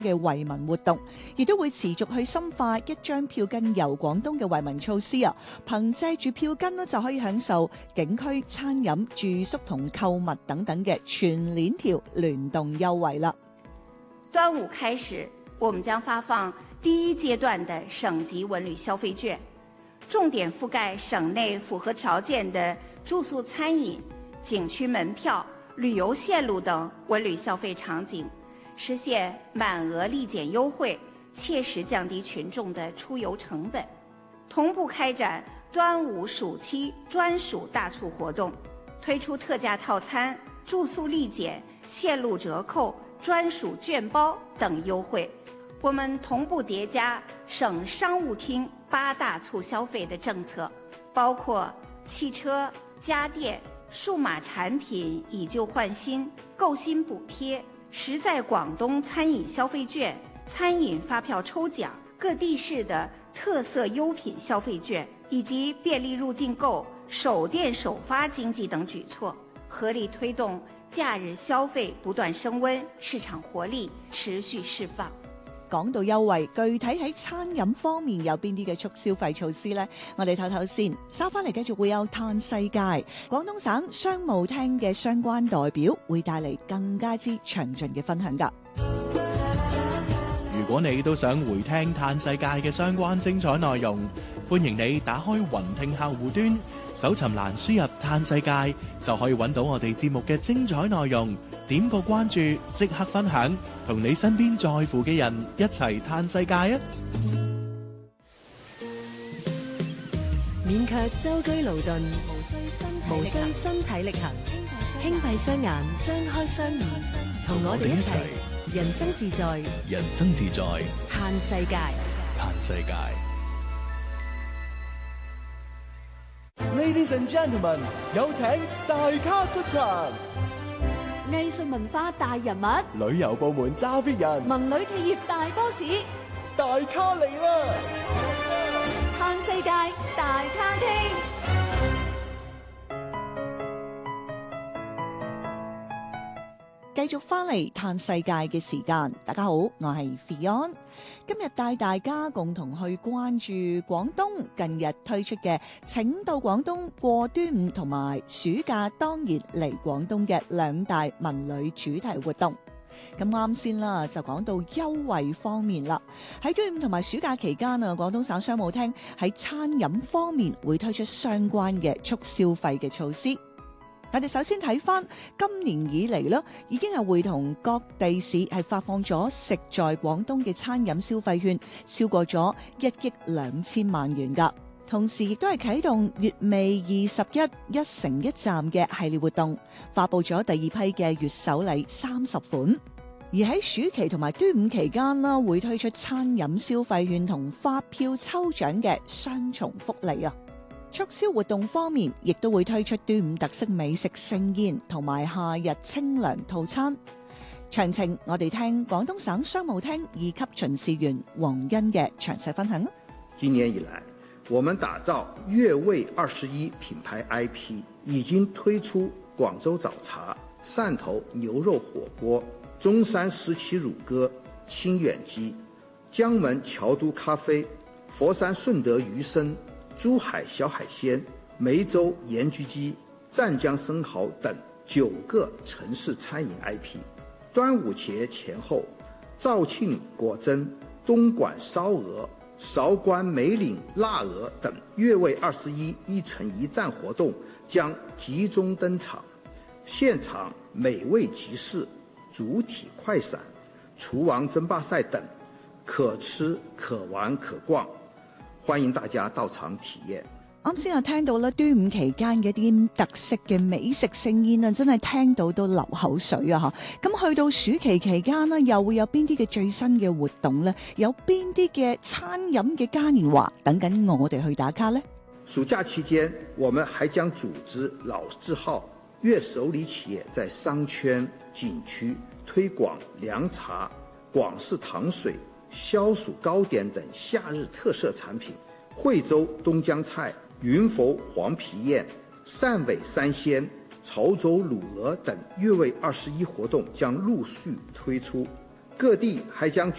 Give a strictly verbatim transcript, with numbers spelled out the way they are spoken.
嘅惠民活動，亦都會持續去深化一張票根遊廣東嘅惠民措施啊！憑借住票根呢，就可以享受景區餐飲、住宿同購物等等嘅全鏈條聯動優惠啦。 端午開始，我們將發放第一階段的省級文旅消費券，重點覆蓋省內符合條件的住宿、餐飲、景區門票、旅遊線路等文旅消費場景，實現滿額立減優惠，切實降低群眾的出遊成本。同步開展端午暑期專屬大促活動，推出特價套餐、住宿立減、線路折扣、專屬券包等優惠。我們同步疊加省商務廳八大促消費的政策，包括汽車、家電、數碼產品以舊換新、購新補貼、實在廣東餐飲消費券、餐飲發票抽獎、各地市的特色優品消費券，以及便利入境購、首店首發經濟等舉措，合力推動假日消費不斷升溫，市場活力持續釋放。 講到優惠，具體喺餐飲方面有邊啲嘅促消費措施呢？我哋睇睇先，稍翻嚟繼續會有嘆世界，廣東省商務廳嘅相關代表會帶嚟更加之詳盡嘅分享㗎。 如果你都想回聽嘆世界嘅相關精彩內容，歡迎你打開雲聽客戶端，搜尋欄輸入嘆世界，就可以揾到我哋節目嘅精彩內容。點個關注，即刻分享，同你身邊在乎嘅人一齊嘆世界啊！ 免卻舟車勞頓，無需身體力行，輕閉雙眼，張開雙耳，同我哋一齊人生自在， 人生自在， 嘆世界， 嘆世界。 Ladies and gentlemen， 有請大咖出場。 藝術文化大人物， 旅遊部門揸 fit 人， 文旅企業大 boss， 大咖嚟啦！ 嘆世界大咖廳， 繼續翻嚟嘆世界嘅時間。大家好，我係 Fion， 今日帶大家共同去關注廣東近日推出嘅請到廣東過端午同埋暑假當然嚟廣東嘅兩大文旅主題活動。咁啱先啦，就講到優惠方面啦。喺端午同埋暑假期間啊，廣東省商務廳喺餐飲方面會推出相關嘅促消費嘅措施。我哋首先睇翻今年以嚟咧，已經係會同各地市係發放咗食在廣東嘅餐飲消費券，超過咗一億兩千萬元噶。同時亦都係啟動月味二十一一城一站嘅系列活動，發佈咗第二批嘅月首禮三十款。而喺暑期同埋端午期間啦，會推出餐飲消費券同發票抽獎嘅雙重福利啊！促銷活動方面，亦都會推出端午特色美食盛宴同埋夏日清涼套餐。詳情我哋聽廣東省商務廳二級巡視員黃恩嘅詳細分享。 今年以來，我們打造粵味二十一品牌 I P， 已經推出廣州早茶、汕頭牛肉火鍋、中山石岐乳鴿、清遠雞、江門橋都咖啡、佛山順德魚生、珠海小海鮮、梅州鹽焗雞、湛江生蠔等九個城市餐飲 I P。端午節前後，肇慶果珍、東莞燒鵝、韶關梅嶺臘鵝等粵味二十一一城一站活動將集中登場，現場美味集市、主體快閃、廚王爭霸賽等，可吃可玩可逛。歡迎大家到場體驗。 啱先我聽到咧，端午期間嘅啲特色嘅美食盛宴啊，真係聽到都流口水啊！吓，咁去到暑期期間呢，又會有邊啲嘅最新嘅活動呢？有邊啲嘅餐飲嘅嘉年華等緊我哋去打卡呢？ 暑假期間，我們還將組織老字號粵首里企業在商圈、景區推廣涼茶、廣式糖水、消暑糕點等夏日特色產品。惠州東江菜、雲浮黃皮宴、汕尾三鮮、潮州滷鵝等粵味二十一活動將陸續推出。 各地還將舉